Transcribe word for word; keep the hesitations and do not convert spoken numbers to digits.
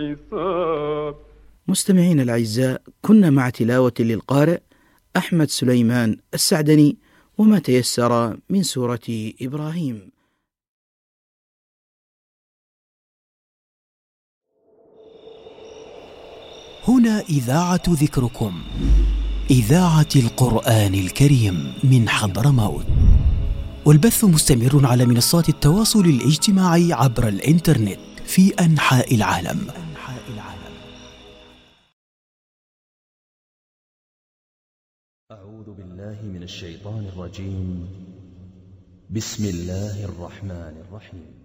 مستمعين الأعزاء، كنا مع تلاوة للقارئ أحمد سليمان السعدني وما تيسر من سورة إبراهيم. هنا إذاعة ذكركم، إذاعة القرآن الكريم من حضرموت، والبث مستمر على منصات التواصل الاجتماعي عبر الإنترنت في أنحاء العالم. أعوذ بالله من الشيطان الرجيم. بسم الله الرحمن الرحيم.